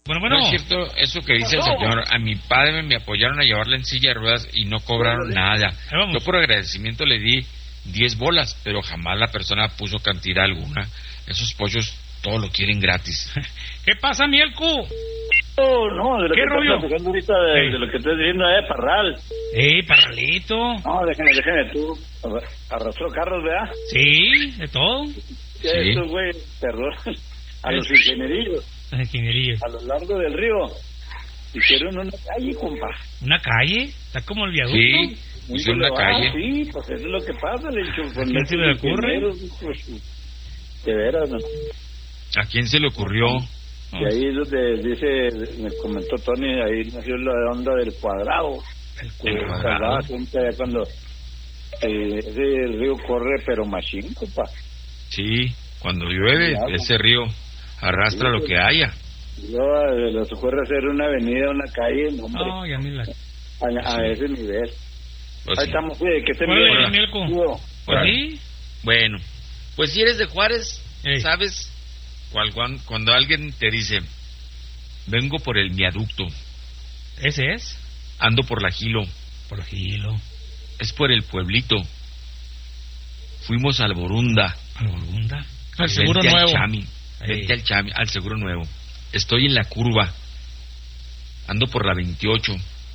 No es cierto eso que dice el señor. A mi padre me apoyaron a llevarla en silla de ruedas y no cobraron nada. Yo por agradecimiento le di 10 bolas, pero jamás la persona puso cantidad alguna. Esos pollos todo lo quieren gratis. ¿Qué pasa, Mielco? No, de lo ¿Qué que rollo? estás platicando ahorita, de lo que estás diciendo, Parral. Parralito. No, déjame tú. Arrastró carros, ¿verdad? Sí, de todo. Sí. Eso, güey, perdón. A los ingenierillos. Los ingenierillos. A lo largo del río. Hicieron una calle, compa. ¿Una calle? ¿Está como el viaducto? Sí, hicieron una calle. Sí, pues eso es lo que pasa, le he dicho. ¿A quién se le ocurre? De veras, ¿no? ¿A quién se le ocurrió? Y ahí es donde dice, me comentó Tony, ahí nació la onda del cuadrado. El cuadrado. Gente allá cuando ese río corre, pero machín, compa. Sí, cuando llueve, ese río arrastra lo que haya. Yo les ocurre hacer una avenida, una calle, no, hombre. No, ya ni la... A ese nivel. Pues ahí sí. estamos, que te Hola, Mielco. Pues sí. Bueno, pues si eres de Juárez, ¿sabes? Cuando alguien te dice, vengo por el viaducto. ¿Ese es? Ando por la Gilo. Por la Gilo. Es por el pueblito. Fuimos al Borunda. ¿Al Borunda? Al Seguro Nuevo. Vente al Chami, al Seguro Nuevo. Estoy en la curva. Ando por la 28.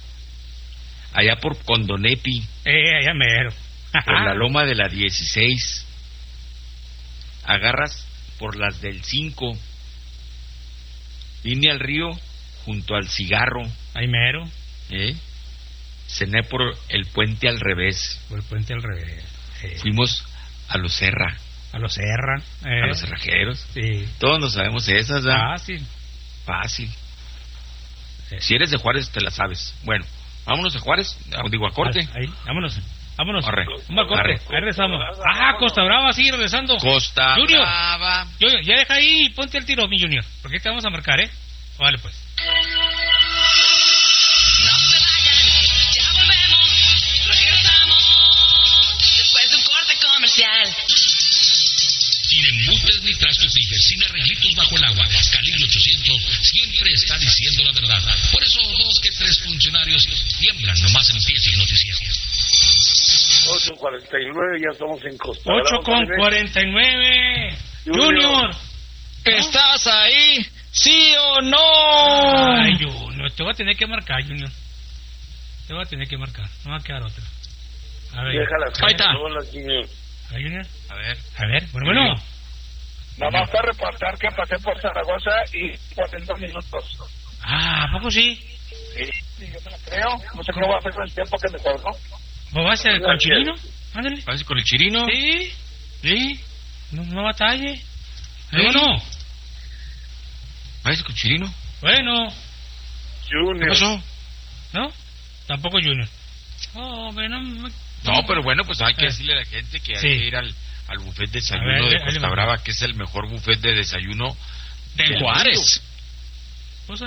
Allá por Condonepi. Allá mero. Por la loma de la 16. Agarras por las del 5. Vine al río junto al cigarro. Ahí mero. Cené por el puente al revés. Por el puente al revés. Fuimos a los Serra. A los Serra. A los cerrajeros. Sí. Todos nos sabemos esas, ¿verdad? Fácil. Si eres de Juárez, te la sabes. Bueno, vámonos a Juárez. Digo, a corte. Ahí, vámonos. Arre. Vamos a corte. Ahí regresamos. Costa Brava, sí, regresando. Costa Junior. Brava. Junior, ya deja ahí y ponte el tiro, mi Junior. Porque te vamos a marcar, Vale, pues. Sin embustes ni trastos ni sin arreglitos bajo el agua. Calibre 800 siempre está diciendo la verdad. Por eso 2 que 3 funcionarios tiemblan nomás empieza el noticiero. 8:49, ya estamos en Costa Brava. 8:49. Junior. ¿Estás ahí? ¿Sí o no? Ay, Junior, te voy a tener que marcar, Junior. Te voy a tener que marcar. No va a quedar otra. A ver. Ahí está. Junior. A ver. Bueno. Nada más para reportar que pasé por Zaragoza y 40 minutos. ¿A poco sí? Sí, yo me lo creo. No sé cómo va a hacer con el tiempo que me tardó. ¿Vos vas con el Chirino? Ándale. ¿Vas con el Chirino? Sí. No batalle. No. ¿Vas con Chirino? Bueno. Junior. ¿Qué pasó? ¿No? Tampoco Junior. No, pero bueno, pues hay que decirle a la gente que hay que ir al buffet de desayuno de Costa Brava, que es el mejor buffet de desayuno de Juárez. Pues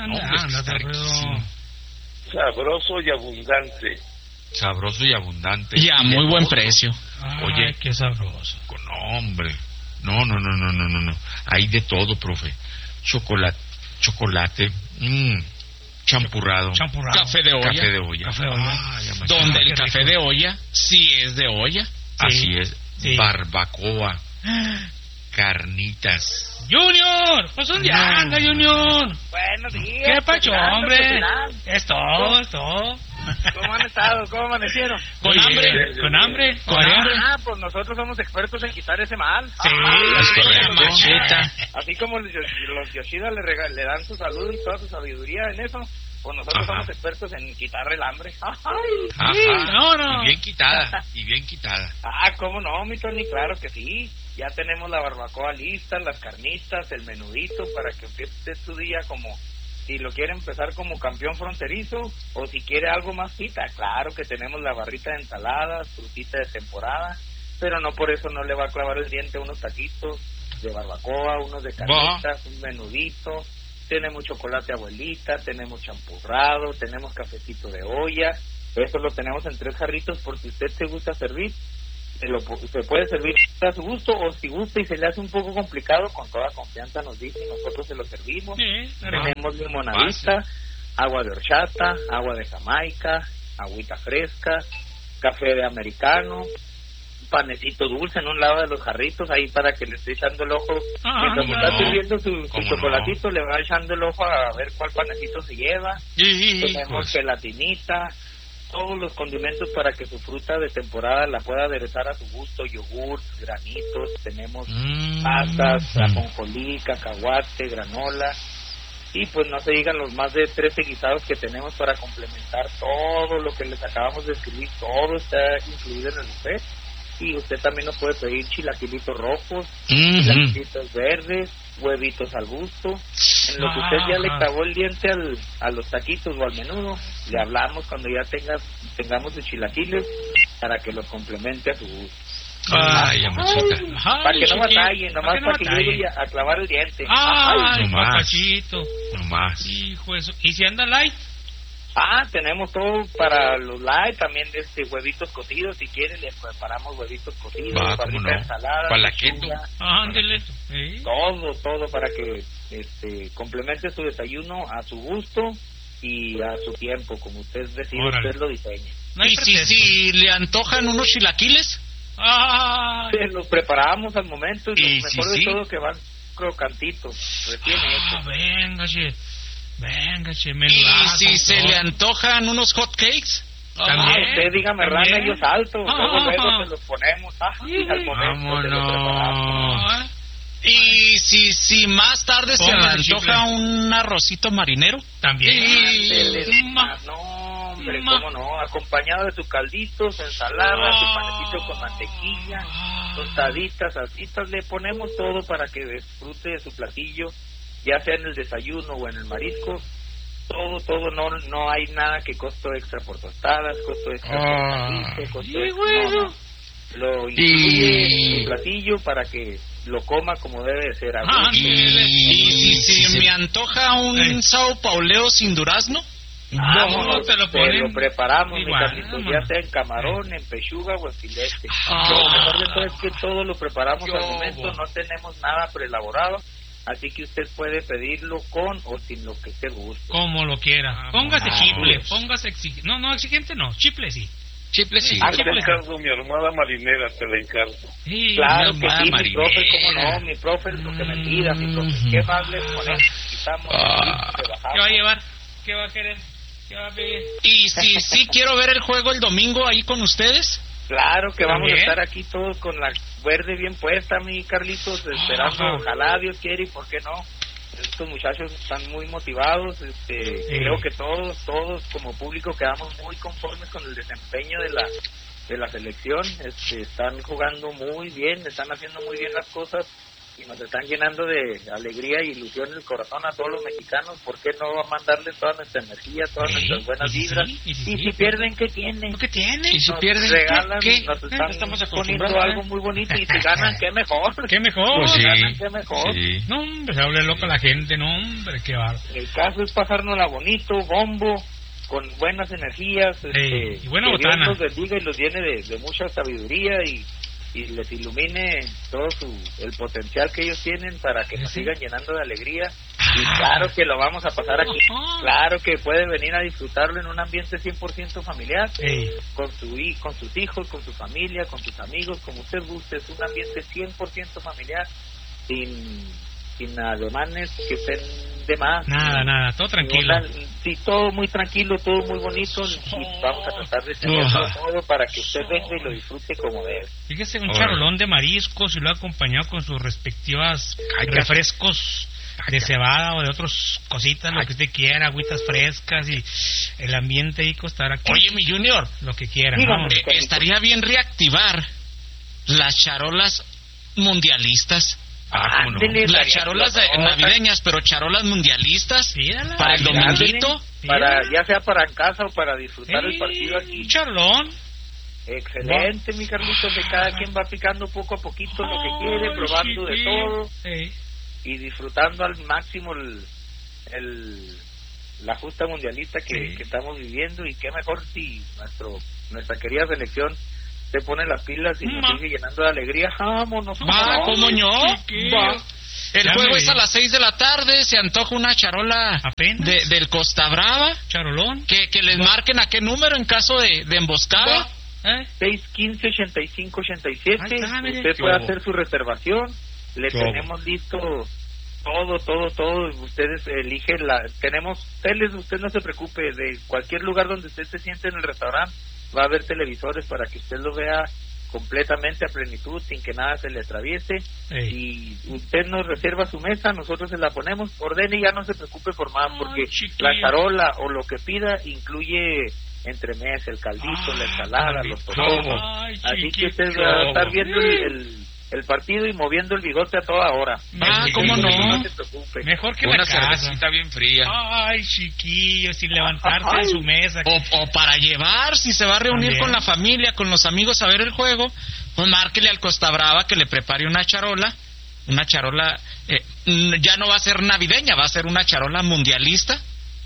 sabroso y abundante. Sabroso y abundante. Y a muy buen precio. Oye, qué sabroso. No, hombre. No. Hay de todo, profe. Chocolate. Champurrado. Café de olla. Donde el café de olla sí es de olla. Así es. Sí. Barbacoa. Carnitas. ¡Junior! ¡Pues un día anda, Junior! Buenos días. ¿Qué pacho, hombre? Es todo. ¿Cómo han estado? ¿Cómo amanecieron? ¿Con hambre? Pues nosotros somos expertos en quitar ese mal. Sí, macheta. Así como los Yoshida le dan su salud y toda su sabiduría en eso, pues nosotros somos expertos en quitar el hambre. No. Y bien quitada. ¿Cómo no, mi Tony? Claro que sí. Ya tenemos la barbacoa lista, las carnitas, el menudito, para que empieces tu día como... Si lo quiere empezar como campeón fronterizo o si quiere algo más pita, claro que tenemos la barrita de ensaladas, frutita de temporada, pero no por eso no le va a clavar el diente unos taquitos de barbacoa, unos de carnitas, un menudito. Tenemos chocolate abuelita, tenemos champurrado, tenemos cafecito de olla. Eso lo tenemos en 3 jarritos por si usted se gusta servir. se puede servir a su gusto, o si gusta y se le hace un poco complicado, con toda confianza nos dice y nosotros se lo servimos. Tenemos limonadita, agua de horchata, agua de Jamaica, agüita fresca, café de americano, panecito dulce en un lado de los jarritos, ahí para que le esté echando el ojo. Mientras está sirviendo su chocolatito, le va echando el ojo a ver cuál panecito se lleva. Tenemos gelatinita, todos los condimentos para que su fruta de temporada la pueda aderezar a su gusto, yogur, granitos, tenemos pasas, ajonjolí, cacahuate, granola, y pues no se digan los más de 13 guisados que tenemos para complementar todo lo que les acabamos de escribir. Todo está incluido en el buffet, y usted también nos puede pedir chilaquilitos rojos, chilaquilitos verdes, huevitos al gusto. En lo que usted ya le clavó el diente a los taquitos o al menudo, le hablamos cuando ya tengamos sus chilaquiles para que los complemente a su gusto. Para que no batalle, nomás para que llegue a clavar el diente. Nomás. Hijo, eso. ¿Y si anda light? Tenemos todo para los light, también huevitos cocidos, si quiere le preparamos huevitos cocidos, ensalada, para la keto. Ándele. Todo para que complemente su desayuno a su gusto y a su tiempo, como usted decide, usted lo diseña. ¿Y si le antojan unos chilaquiles? Los preparamos al momento, y lo mejor de todo que van crocantitos, recién hechos. Venga, ¿y si se le antojan unos hot cakes? También. Usted dígame, rana, yo salto. Luego se los ponemos al momento. Vámonos. ¿Y si más tarde se le antoja un arrocito marinero? También. No, hombre, cómo no. Acompañado de sus calditos, ensalada, su panecito con mantequilla, tostaditas, salsitas. Le ponemos todo para que disfrute de su platillo, ya sea en el desayuno o en el marisco. Todo, no hay nada que costo extra por tostadas, costo extra por costo extra. Lo incluye el platillo para que lo coma como debe de ser. ¿Y si me antoja un Sao Pauleo sin durazno? Te lo preparamos, mi Carlitos, ya sea en camarón, en pechuga o en filete. Lo mejor de todo es que todo lo preparamos al momento, no tenemos nada preelaborado. Así que usted puede pedirlo con o sin lo que usted guste. Como lo quiera. Póngase chiple, póngase exigente. No, exigente no, chiple sí. Chiple sí. Te encargo mi almohada marinera, te la encargo. Sí, claro que sí, mi profe, cómo no, mi profe, lo que me pida, mi profe. ¿Qué más le ponemos? Quitamos, ¿qué va a llevar? ¿Qué va a querer? ¿Qué va a pedir? ¿Y si quiero ver el juego el domingo ahí con ustedes? Claro que vamos a estar aquí todos con la verde bien puesta, mi Carlitos, esperando, ojalá Dios quiere, y por qué no. Estos muchachos están muy motivados, creo que todos como público quedamos muy conformes con el desempeño de la selección, están jugando muy bien, están haciendo muy bien las cosas y nos están llenando de alegría y ilusión en el corazón a todos los mexicanos. ¿Por qué no mandarle toda nuestra energía, todas nuestras buenas vibras? Y si pierden, ¿qué tiene? ¿Qué tiene? Y si pierden, regalan, nos están poniendo algo muy bonito, y si ganan, ¿qué mejor? ¿Qué mejor? Pues sí. Ganan, ¿qué mejor? Sí. No, hombre, se habla loca la gente, no, hombre, qué bárbaro. El caso es pasárnosla bonito, bombo, con buenas energías, y buena que botana. Dios los bendiga y los llene de mucha sabiduría y les ilumine todo el potencial que ellos tienen para que nos sigan llenando de alegría. Y claro que lo vamos a pasar aquí, claro que puede venir a disfrutarlo en un ambiente 100% familiar, con sus hijos, con su familia, con sus amigos, como usted guste. Es un ambiente 100% familiar, sin ademanes que estén de más. Nada, todo tranquilo. Sí, todo muy tranquilo, todo muy bonito, y vamos a tratar de tenerlo todo para que usted venga y lo disfrute como debe. Fíjese, un charolón de mariscos y lo ha acompañado con sus respectivas refrescos de cebada o de otras cositas, lo que usted quiera, agüitas frescas, y el ambiente ahí costará. Oye, mi Junior, lo que quiera. Estaría bien reactivar las charolas mundialistas. No. Las charolas navideñas, pero charolas mundialistas para el dominguito, ya sea para en casa o para disfrutar el partido aquí. Un charlón. Excelente, mi Carlitos, de cada quien va picando poco a poquito lo que quiere, probando de todo y disfrutando al máximo la justa mundialista que estamos viviendo. Y qué mejor si nuestra querida selección se pone las pilas y nos sigue llenando de alegría. ¡Vámonos! Va, ¿cómo no? Va. El juego es a las 6 de la tarde, se antoja una charola del Costa Brava. Charolón. Que les marquen a qué número en caso de emboscada. 615-85-87. Usted puede hacer su reservación. Le tenemos listo todo. Ustedes eligen tenemos teles, usted no se preocupe. De cualquier lugar donde usted se siente en el restaurante, va a haber televisores para que usted lo vea completamente a plenitud, sin que nada se le atraviese. Y usted nos reserva su mesa, nosotros se la ponemos, ordene y ya no se preocupe por más, porque la charola o lo que pida incluye entremés, el caldito, la ensalada, los tomates. Así que usted va a estar viendo el partido y moviendo el bigote a toda hora. ¿Cómo no? No se preocupe. Mejor que una la casa. cervecita bien fría. Ay, chiquillo, sin levantarse de su mesa. O para llevar, si se va a reunir con la familia, con los amigos a ver el juego, pues márquele al Costa Brava que le prepare una charola. Una charola, ya no va a ser navideña, va a ser una charola mundialista.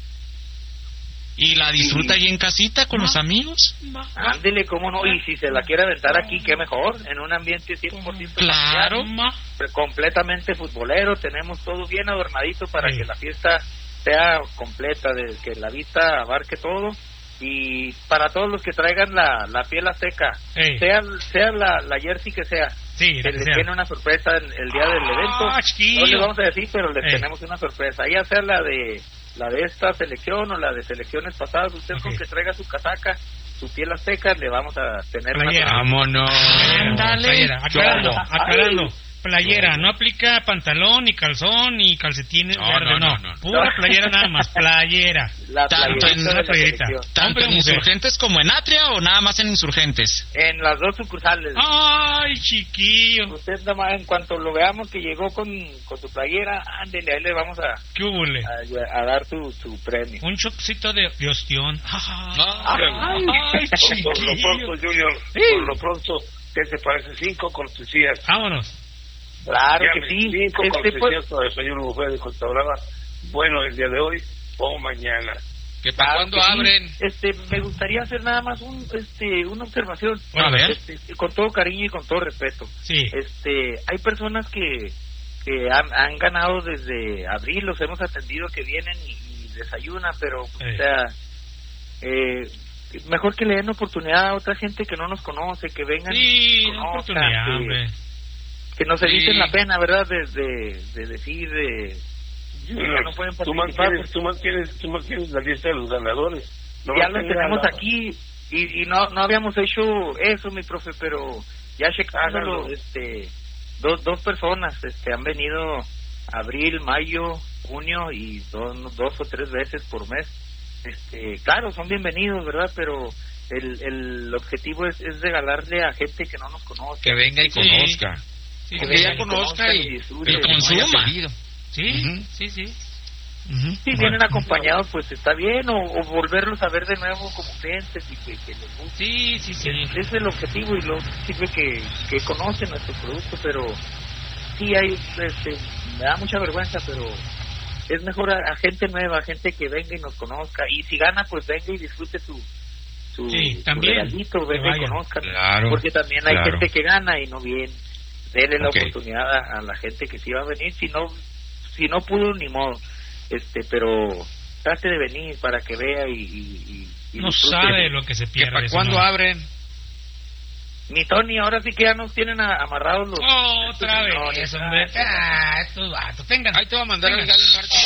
Y la disfruta allí en casita con los amigos. Ándele, cómo no. Y si se la quiere aventar aquí, qué mejor. En un ambiente 100% claro, completamente futbolero. Tenemos todo bien adornadito para que la fiesta sea completa, de que la vista abarque todo. Y para todos los que traigan la piel seca, sea la jersey que sea, que les tiene una sorpresa el día del evento. No les vamos a decir, pero les tenemos una sorpresa. Ya sea la de esta selección o la de selecciones pasadas, usted con que traiga su casaca, su piel seca, le vamos a tener vámonos. Dale. Aclarando. Playera, no aplica pantalón, ni calzón, ni calcetines verde, no. Pura playera nada más, playera. Tanto en Insurgentes como en Atria, o nada más en Insurgentes. En las dos sucursales. Ay, chiquillo. Usted nada más, en cuanto lo veamos que llegó con su playera, ándele, ahí le vamos a dar su premio. Un chocito de ostión. Ay, chiquillo. Por lo pronto, Junior, por lo pronto, ¿qué te parece? 5 cortesías. Vámonos. Claro que sí. 5 cortesías para el señor Buffet de Costa Brava. Bueno, el día de hoy o mañana. ¿Que para cuándo abren? Me gustaría hacer nada más una observación. A ver. Con todo cariño y con todo respeto. Sí. Hay personas que han ganado desde abril, los hemos atendido que vienen y desayunan, pero mejor que le den oportunidad a otra gente que no nos conoce, que vengan y conozcan, que nos eviten la pena, ¿verdad? De decir que no pueden participar. Tú mantienes la lista de los ganadores. Ya los tenemos aquí y no habíamos hecho eso, mi profe, pero ya checándolo, dos personas han venido abril, mayo, junio y son 2 o 3 veces por mes. Claro, son bienvenidos, ¿verdad? Pero el objetivo es regalarle a gente que no nos conoce. Que venga y conozca. Sí, que ya conozca y consuma. Sí. Si vienen acompañados, pues está bien, o volverlos a ver de nuevo como clientes y que les guste. Sí. Ese es el objetivo y lo sirve que conocen nuestro producto, pero sí me da mucha vergüenza, pero es mejor a gente nueva, a gente que venga y nos conozca, y si gana, pues venga y disfrute su regalito, venga y conozca, porque también hay gente que gana y no viene. Dele la oportunidad a la gente que sí va a venir, si no pudo, ni modo, pero trate de venir para que vea y no sabe lo que se pierde. ¿Para cuándo abren? Mi Tony, ahora sí que ya nos tienen amarrados los... Otra vez, hombre. Estos vatos, vengan. Ahí te voy a mandar el Galo Martín.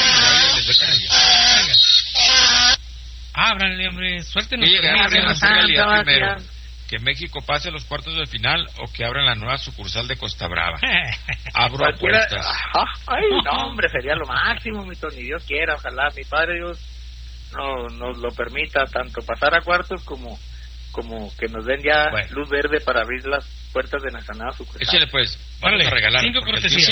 Ábranle, hombre, suéltenos. Primero. Que México pase a los cuartos de final o que abran la nueva sucursal de Costa Brava. Abro apuestas. Ay, no, hombre, sería lo máximo, mi Tony. Dios quiera, ojalá mi Padre Dios nos lo permita, tanto pasar a cuartos como que nos den ya luz verde para abrir las puertas de nuestra nueva sucursal. Échale pues, vamos a regalar 5 cortesías.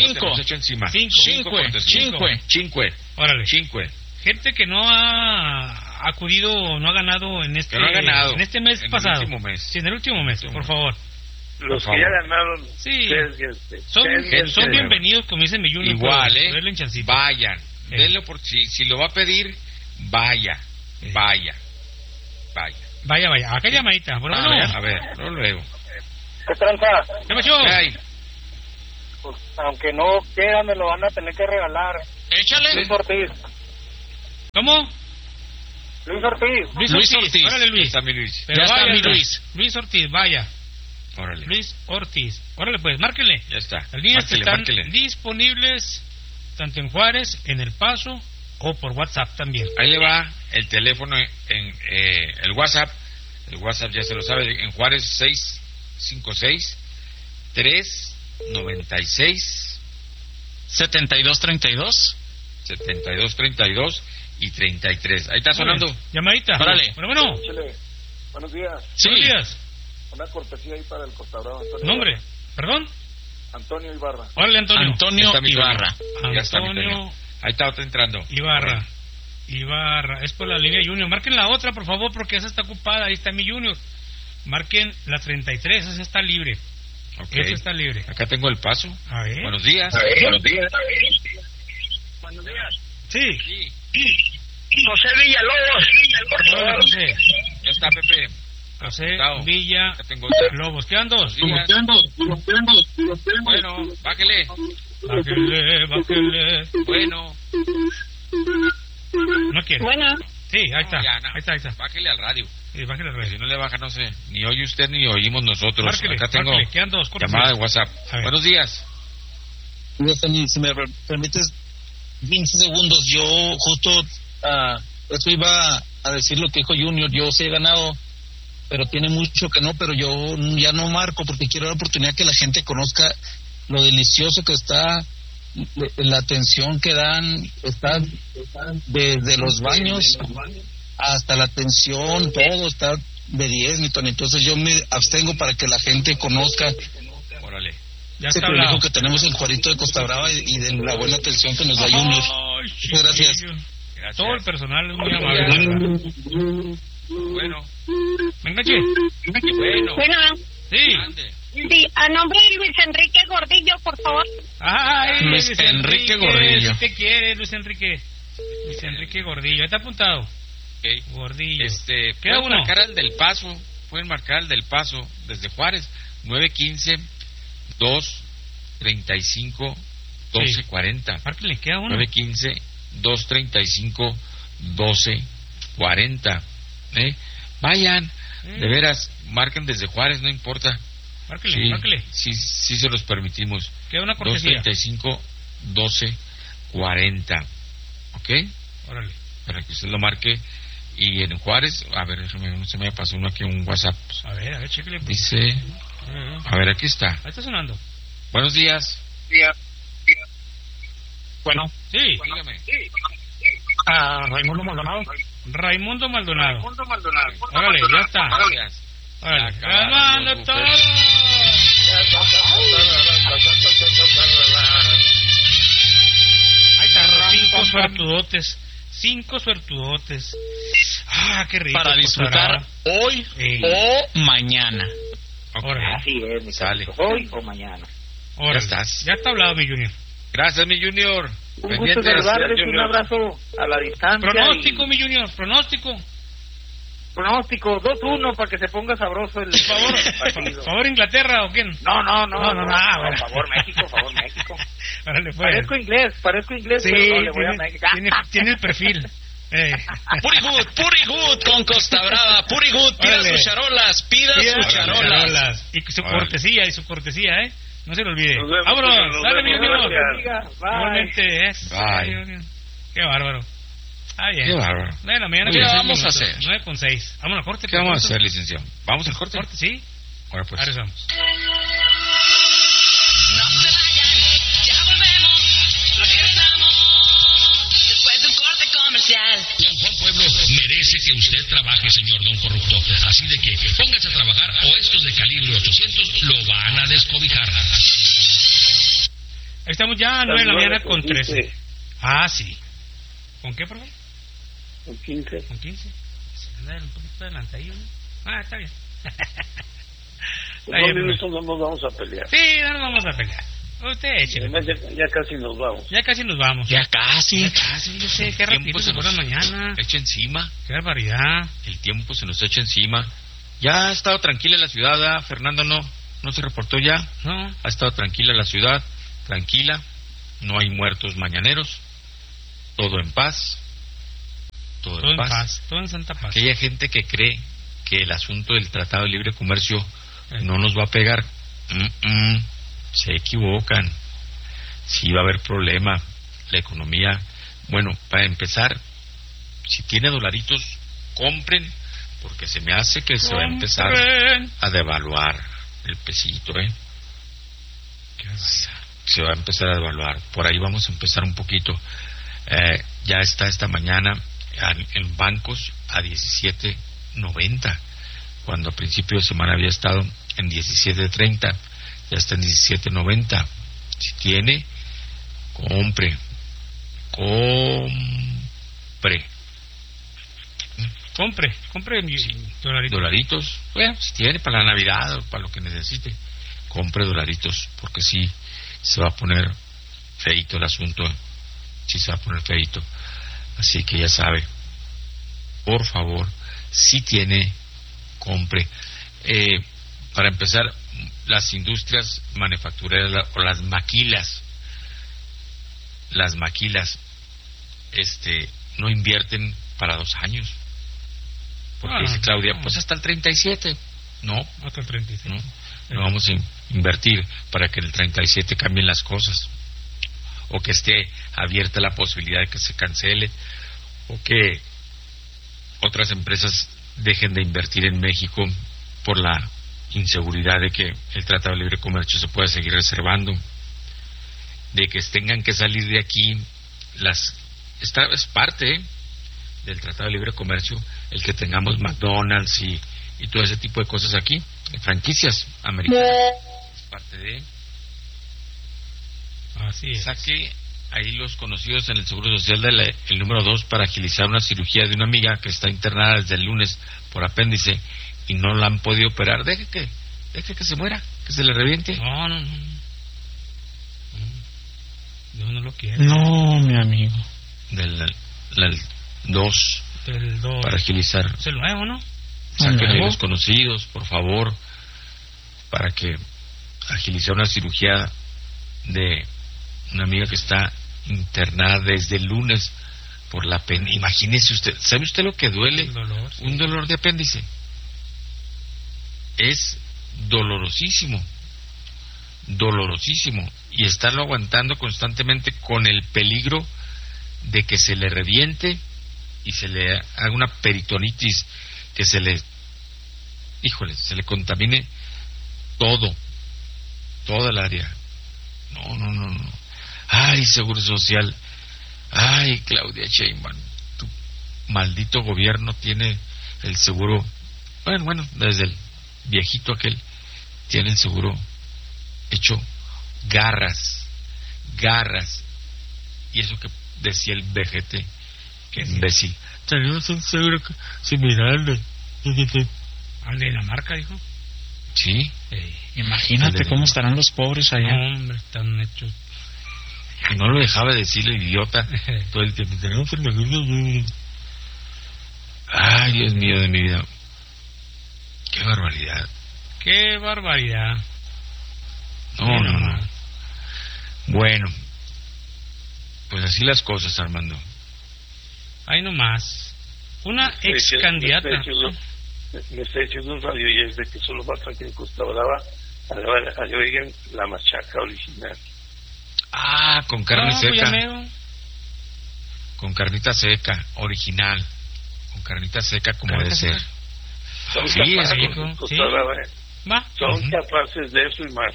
5. Órale. 5. Gente que no ha acudido, no ha ganado en este mes pasado. En el último mes, por favor. Los que ya ganaron. Sí. Son bienvenidos, como dice mi Junior. Igual, vayan. Denlo por si lo va a pedir, vaya. Vaya. Acá llamadita. A ver, luego. ¿Qué tranza? ¿Qué pasó? ¿Qué hay? Pues, aunque no quiera, me lo van a tener que regalar. Échale. Luis Ortiz. ¿Cómo? Luis Ortiz. Luis Ortiz. Órale, Luis. Está mi Luis. Pero Ya está vaya, mi Luis. Luis Ortiz, vaya. Órale. Luis Ortiz. Órale, pues, márquele. Ya está. Las líneas que están Márquele. disponibles tanto en Juárez, en El Paso o por WhatsApp también. Ahí le va el teléfono en el WhatsApp. El WhatsApp ya se lo sabe. En Juárez 656-396 7232. 7232 y 33. Ahí está sonando. Llamadita. Órale. Bueno. Chile, buenos días. Sí. Buenos días. Una cortesía ahí para el Costa Brava. Antonio Nombre. Ibarra. ¿Perdón? Antonio Ibarra. Órale, Antonio. Antonio Está mi Ibarra. Toño. Ya está mi Antonio Toño. Ahí está otro entrando. Ibarra. Ibarra. Es por la línea Junior. Marquen la otra, por favor, porque esa está ocupada. Ahí está mi Junior. Marquen la 33. Esa está libre. Ok. Esa está libre. Acá tengo el paso. A ver. Buenos días. Buenos días. Sí. Sí. José Villalobos. Hola, José. Ya está, Pepe. José Apuntado. Villa Ya tengo otra. Lobos. Quedan dos. Buenos días. Bueno, bájele. Bájele. Bueno. No quiere. Bueno, Sí, ahí está. Ya, no. Ahí está, ahí está. Bájele al radio. Sí, bájele el Si radio. no le baja, no sé. Ni oye usted ni oímos nosotros. Márquele, Acá tengo márquele. Quedan dos. córtese. llamada de WhatsApp. A ver. Buenos días. Si me permites 15 segundos, yo justo eso iba a decir lo que dijo Junior. Yo sí he ganado, pero tiene mucho que no, pero yo ya no marco porque quiero la oportunidad que la gente conozca lo delicioso que está, la atención que dan, está desde los baños hasta la atención, todo está de 10, mi Tony. Entonces yo me abstengo para que la gente conozca Órale. Ya ese está privilegio hablado. que tenemos en Juarito de Costa Brava y de la buena atención que nos da Junior. Ay, Muchas gracias. chiquillo. Gracias. Todo el personal es muy amable. la verdad. Bueno. Venga, che. Bueno. bueno, Sí. Ande. sí, a nombre de Luis Enrique Gordillo, por favor. Ay, Luis Enrique Gordillo. Si te quiere, Luis Enrique. Luis Enrique Gordillo. Ahí está apuntado. Ok. Gordillo. Queda Queda uno. marcar al del Paso. Pueden marcar al del Paso desde Juárez. 915-235-1240. Márquenle, queda uno. 915-235-1240. Vayan. De veras, marquen desde Juárez, no importa. Márquenle, Sí, márquenle. sí se los permitimos. Queda una cortesía. 235-1240. ¿Ok? Órale. Para que usted lo marque. Y en Juárez, a ver, no se me pasó uno aquí, un WhatsApp. A ver, chéquele. Pues. Dice, a ver, aquí está. Ahí está sonando. Buenos días. Bueno, Sí. Dígame. Raimundo Maldonado. Raimundo Maldonado. Maldonado. Órale, ya está. Gracias. Órale. Acabaron Grabando los todo. buffets. Ahí está. 5 suertudotes. 5 suertudotes. Ah, qué rico. Para disfrutar hoy Ey. o mañana. Ok. Órale. Así es, mi Sale. carito. Hoy o mañana. Órale. Ya estás. Ya está hablado, mi Junior. Gracias, mi Junior. Un gusto Pendientes. saludarles, un Junior. abrazo a la distancia. Pronóstico, y mi Junior. Pronóstico. pronóstico 2-1 para que se ponga sabroso el Por favor. partido. ¿Favor Inglaterra o quién? No, Ah, bueno. favor México, favor México. Órale, pues. Parezco inglés, Sí, pero no, le voy a tiene, México. tiene el perfil. Puri Good con Costa Brava. Puri Good, pida Órale. sus charolas, pida Pida sus sus charolas. charolas. Y su Órale. cortesía, ¿eh? No se lo olvide. Nos vemos, Vámonos, nos dale, mi vemos, Junior. gracias. Bye. Igualmente es. Bye. Qué bárbaro. Ah, bien. Qué bárbaro. 9 de la mañana. ¿Qué con 6 vamos a minutos. hacer? 9:06. Vamos al corte. ¿Qué vamos a hacer, licenciado? ¿Vamos al corte? Corte, sí. Ahora pues. Ahora regresamos. No se vayan, ya volvemos, regresamos después de un corte comercial. Don Juan Pueblo merece que usted trabaje, señor don corrupto. Así de que póngase a trabajar o estos de calibre 800 lo van a descobijar. Ahí estamos ya a 9 de la mañana con 13. Ah, sí. ¿Con qué, perdón? Con 15. Con 15. Anda un poquito adelantadillo, ¿no? Ah, está bien. Con 2 minutos no nos vamos a pelear. Sí, no nos vamos a pelear. Usted échele. Además, ya casi nos vamos. Ya casi nos vamos. Ya casi. Ya casi, yo sé, qué El tiempo ratito se se nos fueron mañana. echa encima. Qué barbaridad. El tiempo se nos echa encima. Ya ha estado tranquila la ciudad, ¿verdad, Fernando? No. no se reportó ya. No. Ha estado tranquila la ciudad, tranquila, no hay muertos mañaneros, todo en paz. Todo en paz, todo en santa paz. Aquella gente que cree que el asunto del Tratado de Libre Comercio no nos va a pegar, se equivocan. Sí va a haber problema. La economía, bueno, para empezar, si tiene dolaritos, compren, porque se me hace que se va a empezar a devaluar el pesito, se va a empezar a devaluar. Por ahí vamos a empezar un poquito. Ya está esta mañana en bancos a 17.90, cuando a principio de semana había estado en 17.30, ya está en 17.90. Si tiene, compre dolaritos. Bueno, si tiene para la Navidad o para lo que necesite, compre dolaritos, porque sí se va a poner feito el asunto. Sí se va a poner feito. Así que ya sabe, por favor, si tiene, compre. Para empezar, las industrias manufactureras o las maquilas no invierten para 2 años, porque dice Claudia, pues hasta el 37. No, hasta el 37 no vamos a invertir para que en el 37 cambien las cosas, o que esté abierta la posibilidad de que se cancele, o que otras empresas dejen de invertir en México por la inseguridad de que el Tratado de Libre Comercio se pueda seguir reservando, de que tengan que salir de aquí. Esta es parte del Tratado de Libre Comercio el que tengamos McDonald's y todo ese tipo de cosas aquí, franquicias americanas, es parte de. Así es. Saque ahí los conocidos en el Seguro Social el número 2 para agilizar una cirugía de una amiga que está internada desde el lunes por apéndice y no la han podido operar. Deje que se muera, que se le reviente. No. Yo no lo quiero. No, mi amigo. Del 2 para agilizar. Es el nuevo, ¿no? Saquen los conocidos, por favor, para que agilizar una cirugía de una amiga que está internada desde el lunes por la apéndice. Imagínese usted, ¿sabe usted lo que duele? Dolor, sí. Un dolor de apéndice es dolorosísimo, y estarlo aguantando constantemente con el peligro de que se le reviente y se le haga una peritonitis, que se le contamine toda el área. No. Ay, Seguro Social. Ay, Claudia Sheinbaum, tu maldito gobierno tiene el seguro. Bueno, desde el viejito aquel tiene el seguro hecho garras. Y eso que decía el vejete, que imbécil. Tenemos un seguro similar al de Dinamarca, dijo. Sí. Imagínate cómo estarán los pobres allá. No, hombre, están hechos. Y no lo dejaba decir el idiota todo el tiempo. Tenemos el seguro. Ay, Dios mío de mi vida. Qué barbaridad. No. Bueno, pues así las cosas, Armando. Ahí nomás. Una ex candidata. Me está diciendo un radio y es de que solo falta que en Costa Brava agreguen la machaca original. Con carne seca. Con carnita seca, original. Con carnita seca como debe ser. Sí, es rico. Son capaces de eso y más.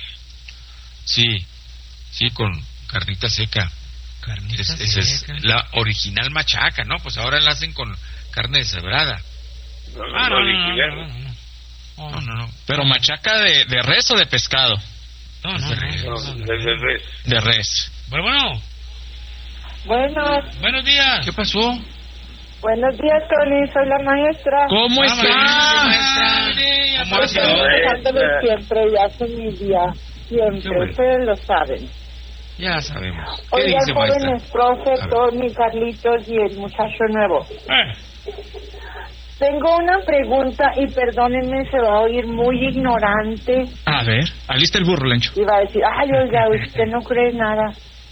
Sí, con carnita seca. Esa es la original machaca, ¿no? Pues ahora la hacen con carne deshebrada. No. Pero machaca de res o de pescado. De res. De res. Bueno. Buenos días. ¿Qué pasó? Buenos días, Tony. Soy la maestra. ¿Cómo está? ¿Cómo ha sido? Siempre y hace mi día. Siempre. Ustedes lo saben. Ya sabemos. ¿Qué Oiga, dice, maestra? jóvenes, profe, Tony, Carlitos y el muchacho nuevo. Tengo una pregunta y perdónenme, se va a oír muy ignorante. A ver, alista el burro, Lencho. Y va a decir, ay, oiga, usted no cree nada.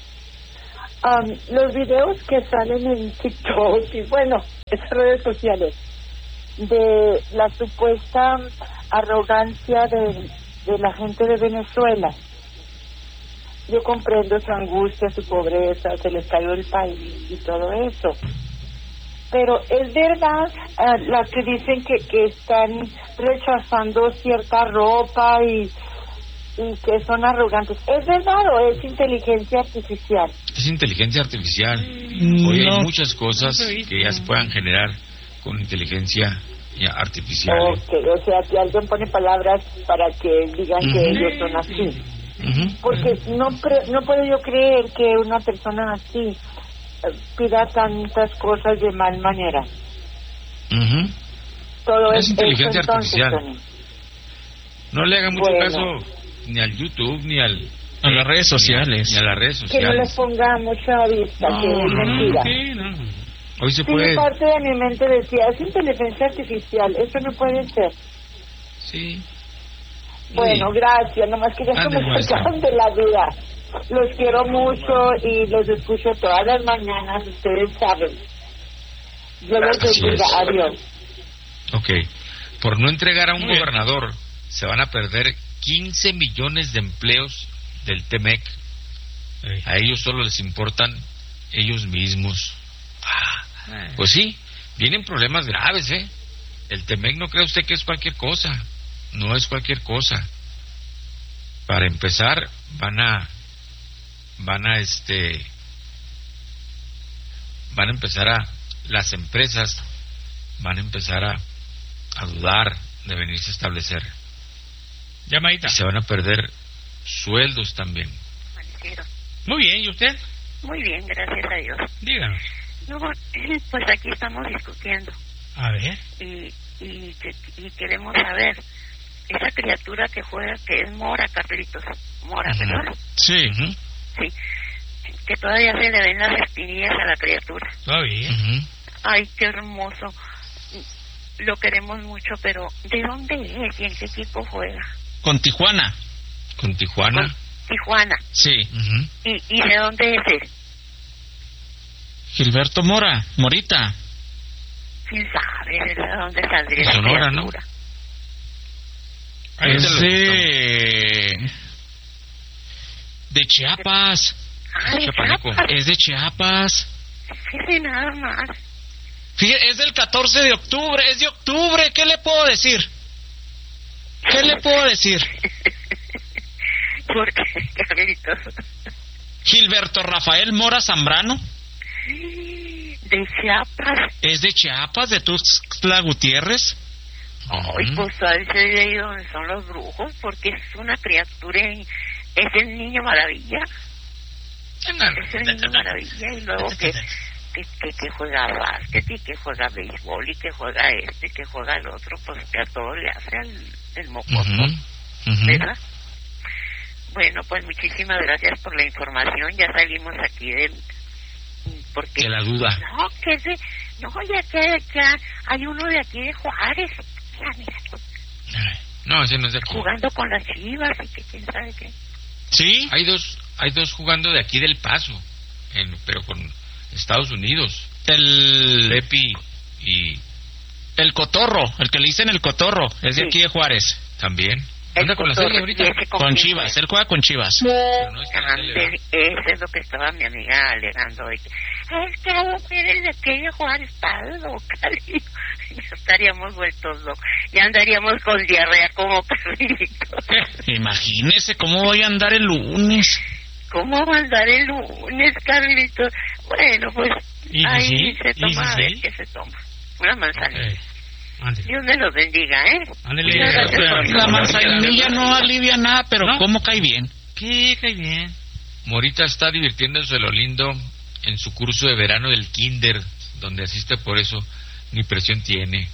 Los videos que salen en TikTok y bueno, esas redes sociales de la supuesta arrogancia de la gente de Venezuela. Yo comprendo su angustia, su pobreza, se les cayó el país y todo eso. Pero es verdad las que dicen que están rechazando cierta ropa y que son arrogantes. ¿Es verdad o es inteligencia artificial? Es inteligencia artificial. Hoy hay muchas cosas que ya se puedan generar con inteligencia artificial. Ok, o sea, que alguien pone palabras para que digan que ellos son así. Porque no puedo yo creer que una persona así pida tantas cosas de mal manera. Todo es inteligencia artificial. Tony. No le haga mucho caso ni al YouTube ni a las redes sociales. Ni a las redes sociales. Que no les ponga mucha vista, que es mentira. Hoy se puede. Parte de mi mente decía, es inteligencia artificial, eso no puede ser. Sí. Bueno, gracias, nomás que ya se me sacaron de la duda. Los quiero mucho y los escucho todas las mañanas, ustedes saben. Yo los bendiga, adiós. Ok, por no entregar a un gobernador, se van a perder 15 millones de empleos del TEMEC. A ellos solo les importan ellos mismos. Pues sí, vienen problemas graves, El TEMEC no cree usted que es cualquier cosa. No es cualquier cosa. Para empezar, van a empezar las empresas van a empezar a dudar de venirse a establecer. Llamadita. Y se van a perder sueldos también. Muy bien, ¿y usted? Muy bien, gracias a Dios. Díganos. No, pues aquí estamos discutiendo. A ver. Y queremos saber, esa criatura que juega, que es Mora, Carlitos. Mora, ¿verdad? Sí. Sí. Que todavía se le ven las espinillas a la criatura. Todavía. Ay, qué hermoso. Lo queremos mucho, pero ¿de dónde es y en qué equipo juega? Con Tijuana. ¿Con Tijuana? Con Tijuana. Sí. ¿Y de dónde es él? Gilberto Mora, Morita. ¿Quién sabe de dónde saldría la Sonora, criatura? ¿no? Es de Chiapas. ¿De Chiapas? Es de Chiapas. Fíjate nada más. Fíjate, es del 14 de octubre. Es de octubre. ¿Qué le puedo decir? ¿Qué le puedo decir? ¿Por qué, Carlitos? Gilberto Rafael Mora Zambrano. ¿De Chiapas? Es de Chiapas, de Tuxtla Gutiérrez. Ay, pues ahí se ve ahí donde son los brujos, porque es una criatura, es el niño maravilla. Es el niño maravilla, y luego que juega básquet, y que juega béisbol, y que juega y que juega el otro, pues que a todo le hace el mocoso, ¿verdad? Bueno, pues muchísimas gracias por la información, ya salimos aquí porque de la duda. No, ya hay uno de aquí de Juárez. No, ese no es de aquí. Jugando con las Chivas y que quién sabe qué. Sí. Hay dos jugando de aquí del Paso, pero con Estados Unidos. El Pepi y el Cotorro, el que le dicen el Cotorro, es de aquí de Juárez. También. Anda con la serie ahorita. Con Chivas, él juega con Chivas. Pero no eso es lo que estaba mi amiga alegando. Es que las mujeres de aquí de Juárez están locas. Ya estaríamos vueltos locos. Ya andaríamos con diarrea como perritos. Imagínese cómo voy a andar el lunes. ¿Cómo va a andar el lunes, Carlitos? Bueno, pues ahí se toma, a ver qué se toma. Una manzanilla. Dios me los bendiga, La manzanilla no alivia nada, pero ¿no? ¿Cómo cae bien? ¿Qué cae bien? Morita está divirtiéndose lo lindo en su curso de verano del kinder, donde asiste, por eso ni presión tiene.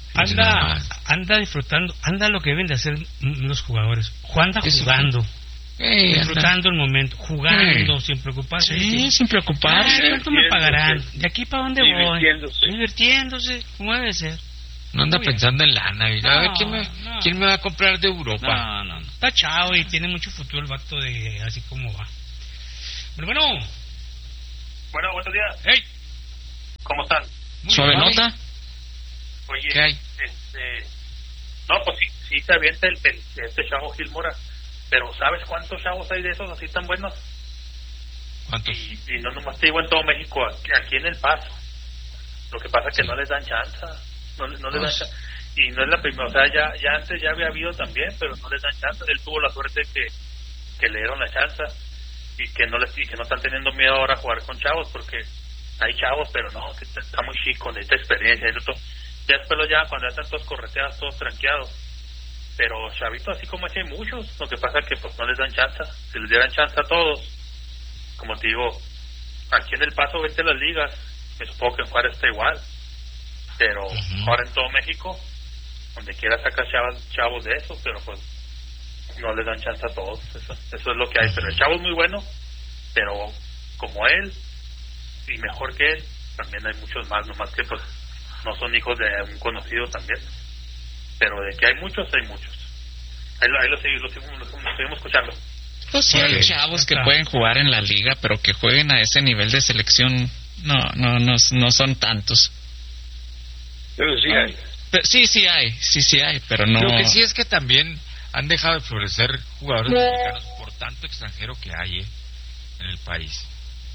Anda disfrutando, anda lo que deben de hacer los jugadores. Juan anda jugando. disfrutando el momento, jugando sin preocuparse. Sí, sin preocuparse. ¿Cuánto me pagarán? ¿De aquí para dónde voy? Divirtiéndose, como debe ser. No anda pensando en lana. A ver, ¿quién me va a comprar de Europa? No. Está chavo y tiene mucho futuro el vato de así como va. Pero bueno, buenos días. Hey. ¿Cómo están? ¿Suave nota? Oye, ¿qué hay? No, pues sí se avienta este chavo Gil Mora, pero ¿sabes cuántos chavos hay de esos así tan buenos? ¿Cuántos? Y no nomás te digo en todo México, aquí en El Paso. Lo que pasa es que no les dan chance, no les dan chance. Y no es la primera, o sea, ya antes ya había habido también, pero no les dan chance. Él tuvo la suerte que le dieron la chance y que no están teniendo miedo ahora a jugar con chavos, porque hay chavos, pero no, que está muy chico, necesita experiencia. Ya después cuando ya están todos correteados, todos tranqueados. Pero chavitos así como ese hay muchos, lo que pasa es que pues no les dan chance. Si les dieran chance a todos, como te digo, aquí en El Paso vete las ligas, me supongo que en Juárez está igual, pero ahora en todo México, donde quiera sacas chavos de eso, pero pues no les dan chance a todos. Eso es lo que hay. Pero el chavo es muy bueno, pero como él y mejor que él, también hay muchos más, nomás que pues no son hijos de un conocido también, pero de que hay muchos. Ahí lo seguimos escuchando. Pues sí, hay chavos que pueden jugar en la liga, pero que jueguen a ese nivel de selección no son tantos. Pero sí hay. Sí hay, pero no. Lo que sí es que también han dejado de florecer jugadores mexicanos por tanto extranjero que hay en el país.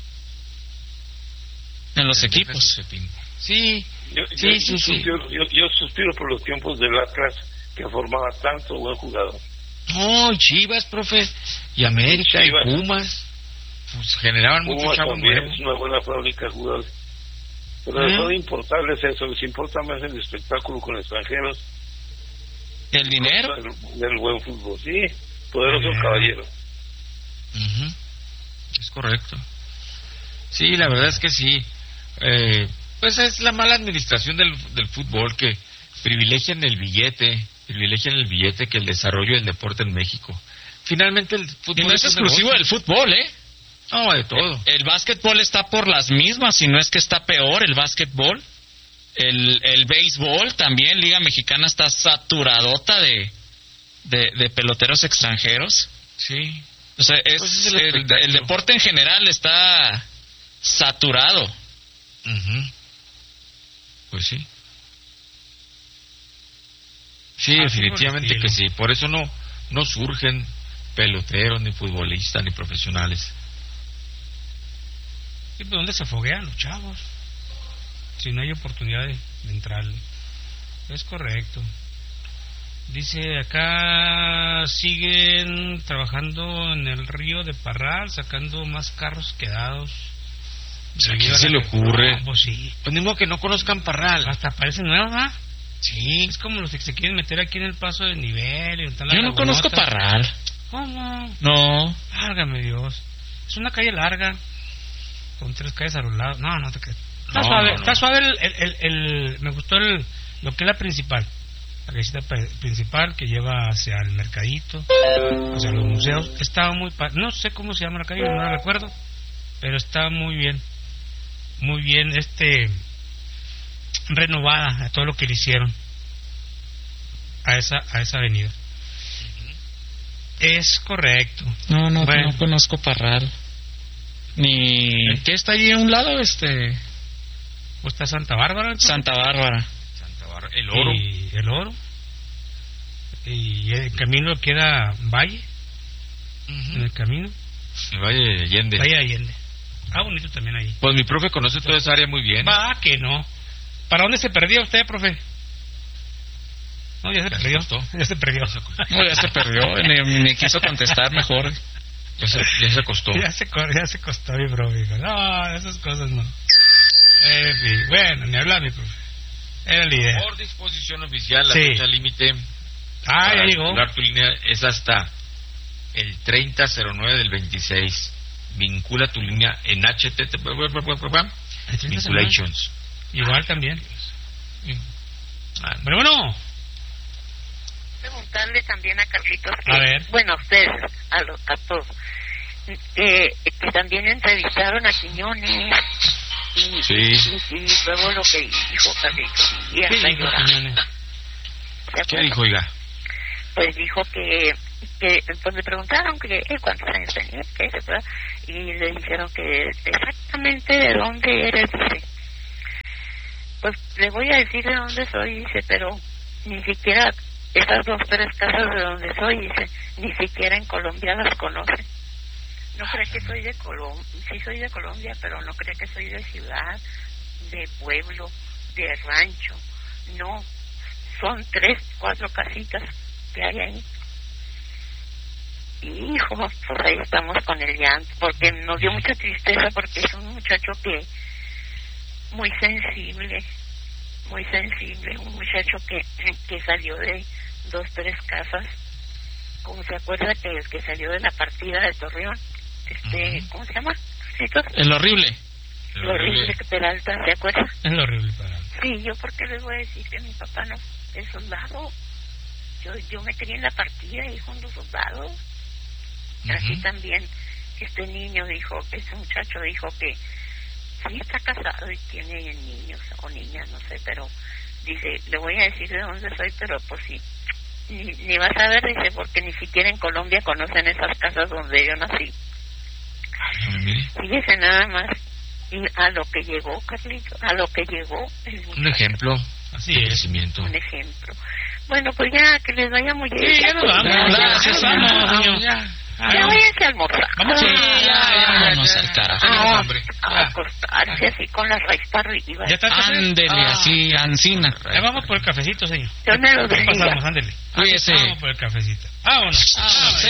En los equipos. Sí. Yo suspiro por los tiempos del Atlas, que formaba tanto buen jugador. No, Chivas, profe, y América, Chivas, y Pumas, pues generaban mucho chavo nuevo. Es una buena fábrica de jugadores. Pero lo importable es eso, les importa más el espectáculo con extranjeros. ¿El dinero? Del buen fútbol, sí, poderoso caballero. Es correcto. Sí, la verdad es que sí. Pues es la mala administración del fútbol, que privilegian el billete que el desarrollo del deporte en México. Finalmente el fútbol y no es exclusivo del fútbol, No, de todo. El básquetbol está por las mismas, si no es que está peor el básquetbol. El béisbol también, Liga Mexicana está saturadota de peloteros extranjeros. Sí. O sea, pues el deporte en general está saturado. Pues sí. Sí, definitivamente que sí. Por eso no surgen peloteros, ni futbolistas, ni profesionales. ¿Y por dónde se foguean los chavos? Si no hay oportunidad de entrar. Es correcto. Dice acá, siguen trabajando en el río de Parral, sacando más carros quedados. ¿A quién se le ocurre? No, pues sí. Pues ni modo que no conozcan Parral. Hasta parecen nuevos, ¿ah? Sí. Es como los que se quieren meter aquí en el paso de nivel. Yo no conozco Parral. ¿Cómo? No. Válgame Dios. Es una calle larga, con 3 calles a los lados. No te crees. Está suave me gustó lo que es la principal. La callecita principal que lleva hacia el mercadito, hacia los museos. Estaba muy no sé cómo se llama la calle, no la recuerdo, pero está muy bien. Muy bien, renovada a todo lo que le hicieron a esa avenida. Es correcto. No conozco Parral. Ni ¿qué está allí a un lado? ¿O está Santa Bárbara? Santa Bárbara. El Oro. Y el Oro. Y el camino queda Valle. En el camino. El Valle de Allende. Bonito también ahí. Pues mi profe conoce toda esa área muy bien. Va, que no. ¿Para dónde se perdió usted, profe? No, ya se perdió. Ya se perdió. No, ya se perdió. Ni quiso contestar mejor. Ya se acostó. Ya se costó mi profe. No, esas cosas no. Bueno, ni hablar, mi profe. Era la idea. Por disposición oficial, la fecha límite. Ya llegó. Tu línea es hasta el 30/09 del 26. Vincula tu línea en HTTP. Vinculations. Igual también. Pero bueno. preguntarle también a Carlitos que, a ver. bueno, a ustedes, a todos, que también entrevistaron a Quiñones y luego lo que dijo Carlitos y hasta llorando. ¿Qué dijo, oiga? Pues dijo que pues le preguntaron que cuántos años tenía, y le dijeron que exactamente de dónde eres, dice. Pues le voy a decir de dónde soy, dice, pero ni siquiera esas 2, 3 casas de donde soy, dice, ni siquiera en Colombia las conocen. No cree que soy de Colombia, sí soy de Colombia, pero no cree que soy de ciudad, de pueblo, de rancho. No, son 3, 4 casitas que hay ahí. Y hijo, pues ahí estamos con el llanto, porque nos dio mucha tristeza, porque es un muchacho que muy sensible, un muchacho que salió de 2, 3 casas, como se acuerda que el que salió de la partida de Torreón, ¿cómo se llama? El horrible. El horrible Peralta, ¿se acuerda? El horrible Peralta. Sí, yo porque les voy a decir que mi papá no es soldado. Yo me crié en la partida, hijo de los soldados. Así también este niño dijo, este muchacho dijo que sí está casado y tiene niños o niñas, no sé, pero dice, le voy a decir de dónde soy, pero pues sí, ni vas a ver, dice, porque ni siquiera en Colombia conocen esas casas donde yo nací. Fíjese nada más, y a lo que llegó, Carlito, a lo que llegó. Un ejemplo, así de es. crecimiento. Un ejemplo. Bueno, pues ya, que les vaya muy bien. Sí, ya nos vamos, gracias, vamos, ya váyanse a almorzar. Vamos al carajo, hombre. A acostarse así con la raíz para arriba. Ya está. Ándele, así, ancina. Ya vamos por el cafecito, señor. Yo me lo pasamos, bendiga. ándele. Cuídese. Vamos por el cafecito. Vámonos.